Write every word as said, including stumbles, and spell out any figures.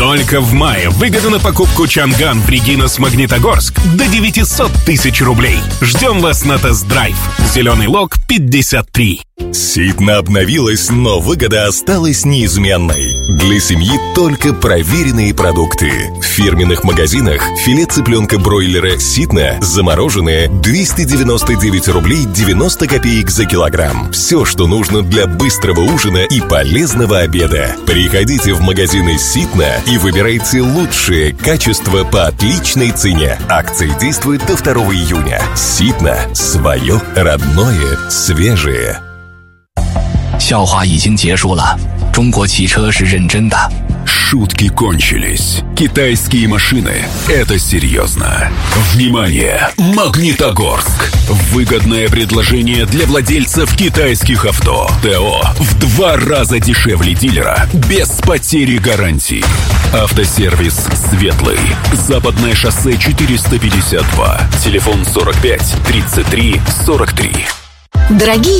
Только в мае выгода на покупку Чанган в Регинас-Магнитогорск до девятьсот тысяч рублей. Ждем вас на тест-драйв. Зеленый лог пятьдесят три. Ситно обновилась, но выгода осталась неизменной. Для семьи только проверенные продукты. В фирменных магазинах филе цыпленка бройлера Ситно замороженное двести девяносто девять рублей девяносто копеек за килограмм. Все, что нужно для быстрого ужина и полезного обеда. Приходите в магазины Ситно и выбирайте лучшее качество по отличной цене. Акция действует до второго июня. Ситно. Свое родное, свежее. 笑话已经结束了，中国汽车是认真的。 Шутки кончились. Китайские машины – это серьезно. Внимание! Магнитогорск. Выгодное предложение для владельцев китайских авто. ТО в два раза дешевле дилера, без потери гарантий. Автосервис «Светлый». Западное шоссе четыреста пятьдесят два. Телефон сорок пять тридцать три сорок три. Дорогие